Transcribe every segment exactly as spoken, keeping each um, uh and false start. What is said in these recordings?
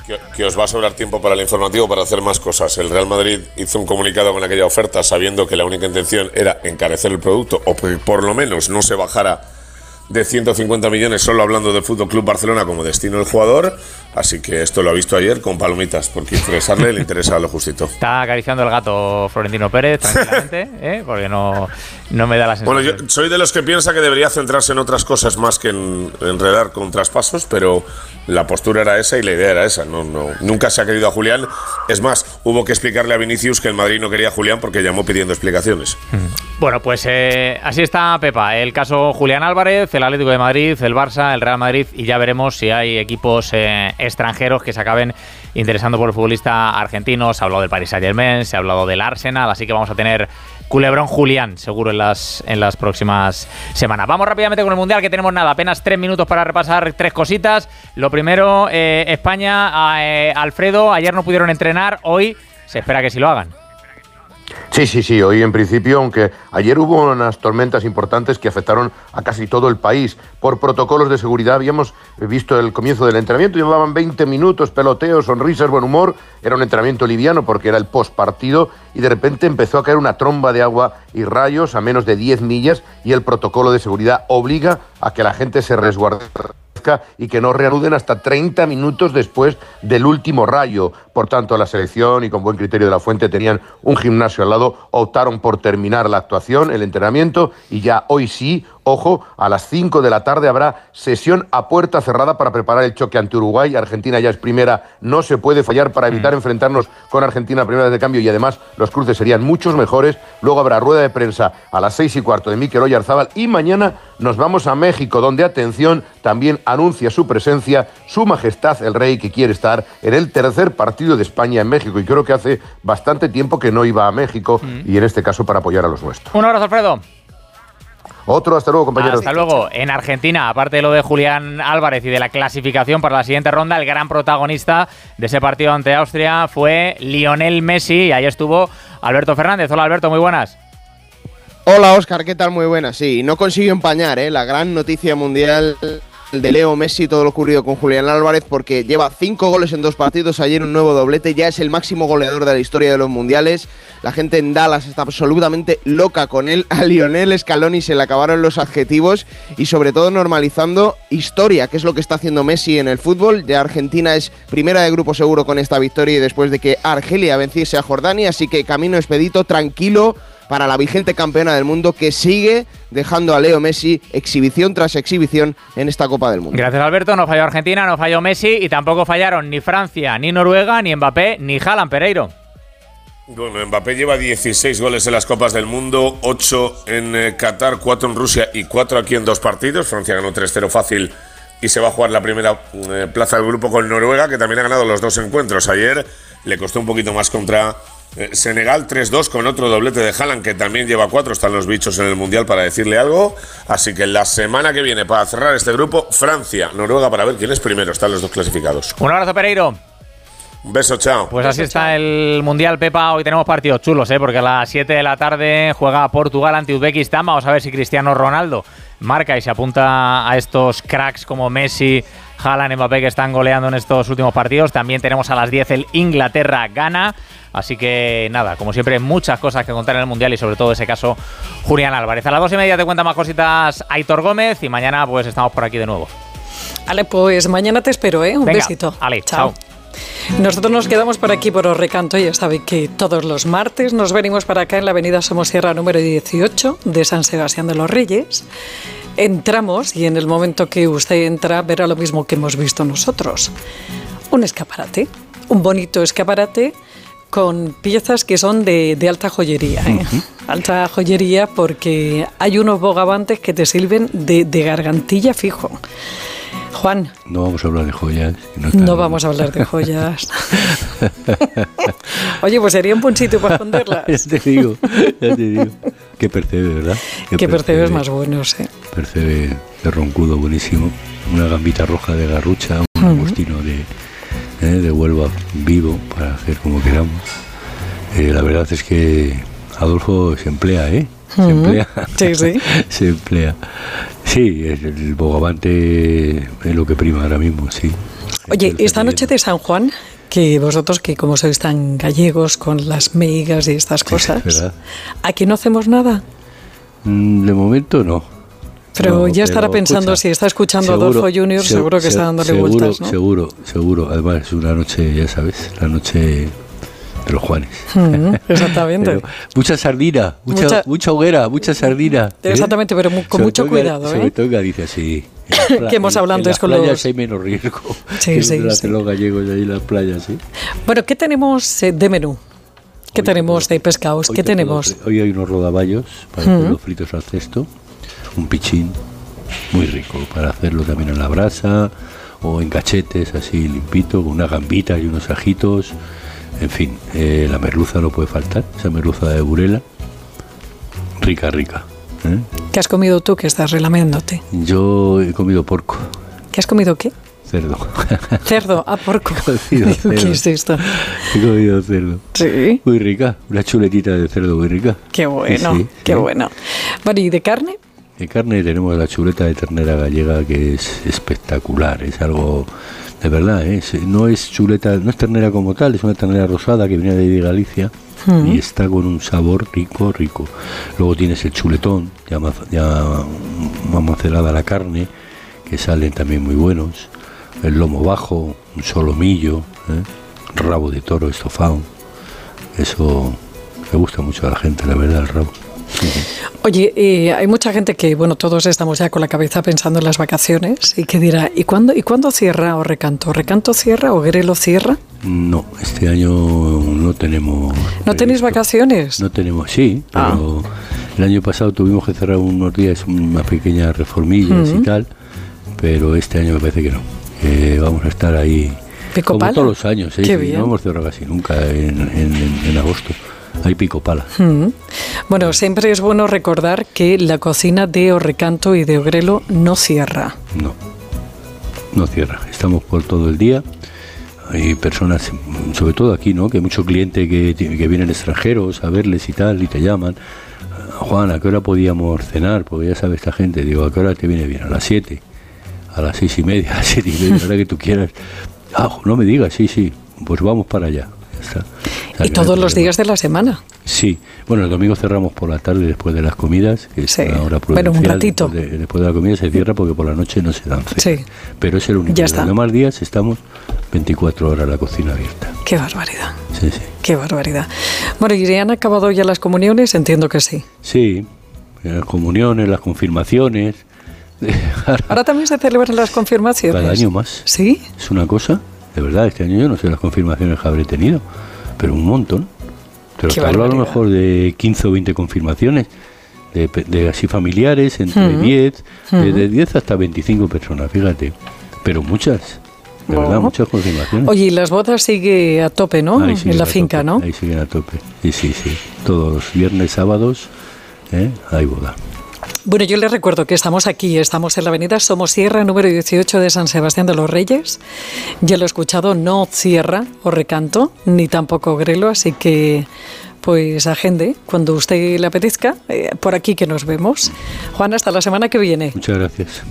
Que, que os va a sobrar tiempo para el informativo para hacer más cosas. El Real Madrid hizo un comunicado con aquella oferta sabiendo que la única intención era encarecer el producto o que por lo menos no se bajara de ciento cincuenta millones solo hablando del F C Barcelona como destino del jugador. Así que esto lo ha visto ayer con palomitas, porque interesarle le interesa lo justito. Está acariciando el gato Florentino Pérez tranquilamente, ¿eh? Porque no, no me da la sensación. Bueno, yo soy de los que piensa que debería centrarse en otras cosas más que en enredar con traspasos, pero la postura era esa y la idea era esa. No, no, nunca se ha querido a Julián. Es más, hubo que explicarle a Vinicius que el Madrid no quería a Julián porque llamó pidiendo explicaciones. Bueno, pues eh, así está, Pepa. El caso Julián Álvarez, el Atlético de Madrid, el Barça, el Real Madrid, y ya veremos si hay equipos eh, extranjeros que se acaben interesando por el futbolista argentino. Se ha hablado del Paris Saint-Germain, se ha hablado del Arsenal, así que vamos a tener culebrón Julián seguro en las, en las próximas semanas. Vamos rápidamente con el Mundial, que tenemos nada, apenas tres minutos para repasar tres cositas. Lo primero, eh, España, eh, Alfredo, ayer no pudieron entrenar, hoy se espera que sí lo hagan. Sí, sí, sí, hoy en principio, aunque ayer hubo unas tormentas importantes que afectaron a casi todo el país. Por protocolos de seguridad habíamos visto el comienzo del entrenamiento, llevaban veinte minutos, peloteos, sonrisas, buen humor, era un entrenamiento liviano porque era el postpartido y de repente empezó a caer una tromba de agua y rayos a menos de diez millas y el protocolo de seguridad obliga a que la gente se resguarde y que no reanuden hasta treinta minutos después del último rayo. Por tanto, la selección y con buen criterio de la fuente tenían un gimnasio al lado, optaron por terminar la actuación, el entrenamiento, y ya hoy sí, ojo, a las cinco de la tarde habrá sesión a puerta cerrada para preparar el choque ante Uruguay. Argentina ya es primera, no se puede fallar para evitar enfrentarnos con Argentina a primera de cambio y además los cruces serían muchos mejores. Luego habrá rueda de prensa a las seis y cuarto de Mikel Oyarzabal y mañana nos vamos a México, donde, atención, también anuncia su presencia Su Majestad el Rey, que quiere estar en el tercer partido de España en México y creo que hace bastante tiempo que no iba a México mm. y en este caso para apoyar a los nuestros. Un abrazo, Alfredo. Otro, hasta luego, compañeros. Hasta luego. En Argentina, aparte de lo de Julián Álvarez y de la clasificación para la siguiente ronda, el gran protagonista de ese partido ante Austria fue Lionel Messi, y ahí estuvo Alberto Fernández. Hola, Alberto, muy buenas. Hola, Óscar, ¿qué tal? Muy buenas. Sí, no consiguió empañar ¿eh? la gran noticia mundial de Leo Messi, todo lo ocurrido con Julián Álvarez, porque lleva cinco goles en dos partidos, ayer un nuevo doblete, ya es el máximo goleador de la historia de los mundiales. La gente en Dallas está absolutamente loca con él. A Lionel Scaloni se le acabaron los adjetivos y sobre todo normalizando historia, que es lo que está haciendo Messi en el fútbol. Ya Argentina es primera de grupo seguro con esta victoria y después de que Argelia venciese a Jordania, así que camino expedito, tranquilo para la vigente campeona del mundo, que sigue dejando a Leo Messi exhibición tras exhibición en esta Copa del Mundo. Gracias, Alberto. No falló Argentina, no falló Messi y tampoco fallaron ni Francia, ni Noruega, ni Mbappé, ni Haaland, Pereiro. Bueno, Mbappé lleva dieciséis goles en las Copas del Mundo, ocho en eh, Qatar, cuatro en Rusia y cuatro aquí en dos partidos. Francia ganó tres cero fácil y se va a jugar la primera eh, plaza del grupo con Noruega, que también ha ganado los dos encuentros. Ayer le costó un poquito más contra eh, Senegal, tres dos con otro doblete de Haaland, que también lleva cuatro. Están los bichos en el Mundial para decirle algo. Así que la semana que viene, para cerrar este grupo, Francia, Noruega, para ver quién es primero. Están los dos clasificados. Un abrazo, Pereiro. Un beso, chao. Pues así está el Mundial, Pepa. Hoy tenemos partidos chulos, ¿eh? Porque a las siete de la tarde juega Portugal ante Uzbekistán. Vamos a ver si Cristiano Ronaldo marca y se apunta a estos cracks como Messi, Haaland, Mbappé, que están goleando en estos últimos partidos. También tenemos a las diez el Inglaterra-Ghana. Así que nada, como siempre, muchas cosas que contar en el Mundial y sobre todo ese caso Julián Álvarez. A las dos y media te cuenta más cositas Aitor Gómez y mañana pues estamos por aquí de nuevo. Vale, pues mañana te espero, ¿eh? Un Venga, besito. Ale, chao. chao. Nosotros nos quedamos por aquí por Os Recanto. Ya saben que todos los martes nos venimos para acá en la avenida Somosierra número dieciocho de San Sebastián de los Reyes. Entramos y en el momento que usted entra verá lo mismo que hemos visto nosotros. Un escaparate, un bonito escaparate con piezas que son de, de alta joyería. ¿eh? Uh-huh. Alta joyería porque hay unos bogavantes que te sirven de, de gargantilla fijo. Juan. No vamos a hablar de joyas. No, no vamos a hablar de joyas. Oye, pues sería un buen sitio para esconderlas. Ya te digo, ya te digo. Que percebe, ¿verdad? Que, que percebe es más bueno, sí. Percebe de roncudo buenísimo. Una gambita roja de garrucha, un uh-huh. agostino de, eh, de Huelva vivo, para hacer como queramos. Eh, la verdad es que Adolfo se emplea, ¿eh? Se uh-huh. emplea. Sí, sí. Se emplea. Sí, el bogavante es lo que prima ahora mismo, sí. Oye, esta noche de San Juan, que vosotros que como sois tan gallegos con las meigas y estas cosas, ¿verdad? ¿aquí no hacemos nada? Mm, de momento no. Pero no, ya estará pero, pensando, escucha, si está escuchando seguro, Adolfo Junior, se, seguro que se, está dándole seguro, vueltas, ¿no? Seguro, seguro. Además es una noche, ya sabes, la noche de los Juanes. Mm, exactamente. Pero mucha sardina, mucha, mucha, mucha hoguera, mucha sardina. Exactamente, ¿eh? Pero mu- con sobre mucho todo, cuidado, ¿eh? Sobre todo en Galicia, sí. Que hemos hablado antes con los... En las playas los... hay menos riesgo. Sí, que sí, lo sí. hacen los gallegos ahí en las playas, ¿sí? Bueno, ¿qué tenemos eh, de menú? ¿Qué Hoy tenemos de pescados? Hoy ¿Qué te tenemos? puedo- Hoy hay unos rodaballos para Mm. hacerlos fritos al cesto, un pichín muy rico para hacerlo también en la brasa o en cachetes así limpito, con unas gambitas y unos ajitos. En fin, eh, la merluza no puede faltar, esa merluza de Burela, rica, rica. ¿eh? ¿Qué has comido tú que estás relamiéndote? Yo he comido porco, ¿Qué has comido qué? cerdo. Cerdo, ah, porco. He comido cerdo. ¿Qué es esto? He comido cerdo. Sí. Muy rica, una chuletita de cerdo muy rica. Qué bueno, Sí, qué sí. bueno. Bueno, ¿y de carne? De carne tenemos la chuleta de ternera gallega, que es espectacular, es algo de verdad, ¿eh? Es- no es chuleta, no es ternera como tal, es una ternera rosada que viene de Galicia Mm. y está con un sabor rico, rico. Luego tienes el chuletón, ya, ma- ya más macerada la carne, que salen también muy buenos, el lomo bajo, un solomillo, ¿eh? Rabo de toro estofado, eso le gusta mucho a la gente, la verdad, el rabo. Oye, eh, hay mucha gente que, bueno, todos estamos ya con la cabeza pensando en las vacaciones y que dirá, ¿y cuándo, ¿y cuándo cierra o Recanto? ¿Recanto cierra o Grelo cierra? No, este año no tenemos. ¿No tenéis previsto. vacaciones? No tenemos, sí, Ah. pero el año pasado tuvimos que cerrar unos días, unas pequeñas reformillas Ujú. y tal, pero este año me parece que no. Que vamos a estar ahí. ¿Pico como pala? todos los años, ¿eh? Qué Sí, bien. no hemos cerrado casi nunca en, en- en- en agosto. Hay pico pala. Mm. Bueno, siempre es bueno recordar que la cocina de Orrecanto y de Ogrelo no cierra. No, no cierra. Estamos por todo el día. Hay personas, sobre todo aquí, ¿no? Que hay muchos clientes que, que vienen extranjeros a verles y tal, y te llaman. Juan, ¿a qué hora podíamos cenar? Porque ya sabe esta gente. Digo, ¿a qué hora te viene bien? A las siete, a las seis y media, a las siete y media, a la hora que tú quieras. Ah, no me digas, sí, sí, pues vamos para allá. Ya está. O sea, Y que no hay todos los problema. días de la semana. Sí, bueno, el domingo cerramos por la tarde después de las comidas, que es Sí. una hora Bueno, un prudencial. ratito. Después de, después de la comida se cierra porque por la noche no se dan cenas. Sí. Pero es el único. Ya Los está. demás días estamos veinticuatro horas la cocina abierta. Qué barbaridad, Sí, sí. qué barbaridad. Bueno, ¿y han acabado ya las comuniones? Entiendo que sí. Sí, las comuniones, las confirmaciones. Ahora también se celebran las confirmaciones. Cada año más. ¿Sí? Es una cosa, de verdad, este año yo no sé las confirmaciones que habré tenido, pero un montón. Pero Qué te hablo a lo barbaridad. mejor de quince o veinte confirmaciones, de, pe- de así familiares, entre Ujú. diez, de, Ujú. de diez hasta veinticinco personas, fíjate. Pero muchas, de Bueno. verdad, muchas confirmaciones. Oye, y las bodas sigue a tope, ¿no? Ahí siguen En la a finca, tope, ¿no? Ahí siguen a tope, sí, sí, sí. Todos los viernes, sábados, ¿eh? Hay boda. Bueno, yo les recuerdo que estamos aquí, estamos en la avenida Somosierra, número dieciocho de San Sebastián de los Reyes. Ya lo he escuchado, no cierra o Recanto, ni tampoco Grelo, así que pues agende cuando usted le apetezca, eh, por aquí que nos vemos. Juan, hasta la semana que viene. Muchas gracias.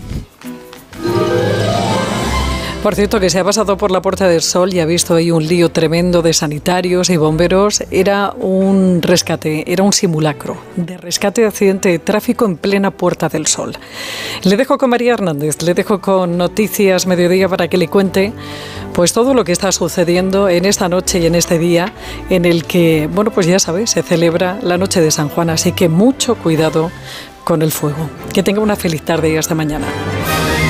Por cierto, que se ha pasado por la Puerta del Sol y ha visto ahí un lío tremendo de sanitarios y bomberos. Era un rescate, era un simulacro de rescate de accidente de tráfico en plena Puerta del Sol. Le dejo con María Hernández, le dejo con Noticias Mediodía para que le cuente pues todo lo que está sucediendo en esta noche y en este día en el que, bueno, pues ya sabes, se celebra la noche de San Juan, así que mucho cuidado con el fuego. Que tenga una feliz tarde y hasta mañana.